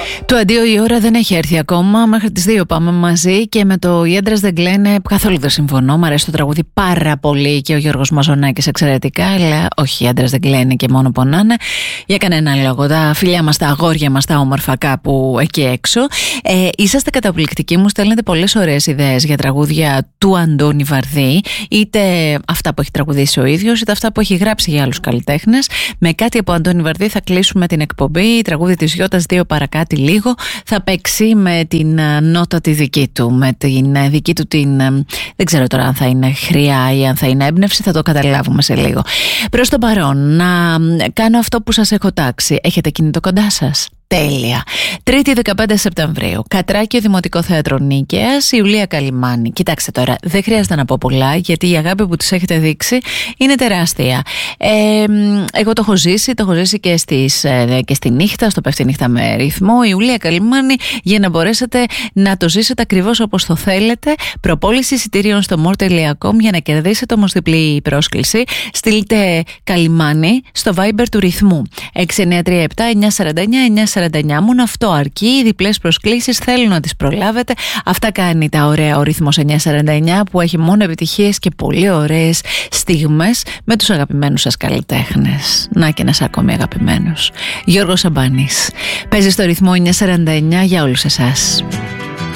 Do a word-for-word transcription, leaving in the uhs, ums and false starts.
Το αντίο η ώρα δεν έχει έρθει ακόμα. Μέχρι τις δύο πάμε μαζί και με το «Οι άντρες δεν κλαίνε» καθόλου δεν συμφωνώ. Μ' αρέσει το τραγούδι πάρα πολύ και ο Γιώργος Μαζονάκης εξαιρετικά. Αλλά όχι, οι άντρες δεν κλαίνε και μόνο πονάνε. Για κανένα λόγο. Τα φιλιά μας, τα αγόρια μας, τα όμορφα κάπου εκεί έξω. Ε, είσαστε καταπληκτικοί, μου στέλνετε πολλές ωραίες ιδέες για τραγούδια του Αντώνη Βαρδί. Είτε αυτά που έχει τραγουδήσει ο ίδιος, είτε αυτά που έχει γράψει για άλλους καλλιτέχνες. Με κάτι από Αντώνη Βαρδί θα κλείσουμε την εκπομπή. Η τραγούδι της Γιώτας δύο παρακάτω λίγο θα παίξει με την νότα τη δική του, με την δική του την, δεν ξέρω τώρα αν θα είναι χρειά ή αν θα είναι έμπνευση, θα το καταλάβουμε σε λίγο. Προς το παρόν, να κάνω αυτό που σας έχω τάξει. Έχετε κινητό κοντά σας? Τέλεια. Τρίτη δεκαπέντε Σεπτεμβρίου, Κατράκιο Δημοτικό Θέατρο Νίκαιας, Ιουλία Καλυμάνη. Κοιτάξτε τώρα, δεν χρειάζεται να πω πολλά, γιατί η αγάπη που της έχετε δείξει είναι τεράστια. Ε, εγώ το έχω ζήσει, το έχω ζήσει και, στις, και στη νύχτα, στο Πέφτει νύχτα με ρυθμό. Ιουλία Καλυμάνη, για να μπορέσετε να το ζήσετε ακριβώς όπως το θέλετε. Προπόληση εισιτήριων στο more τελεία com για να κερδίσετε όμως διπλή πρόσκληση. Στείλτε Καλυμάνη στο Viber του ρυθμού έξι εννιά τρία επτά εννιά τέσσερα εννιά εννιά σαράντα εννιά. Μόνο αυτό αρκεί. Οι διπλές προσκλήσεις θέλω να τις προλάβετε. Αυτά κάνει τα ωραία ο ρυθμός εννιά σαράντα εννιά, που έχει μόνο επιτυχίες και πολύ ωραίες στιγμές με τους αγαπημένους σας καλλιτέχνες. Να και ένας ακόμη αγαπημένος, Γιώργος Σαμπάνης. Παίζει στο ρυθμό εννιά σαράντα εννιά για όλους εσάς.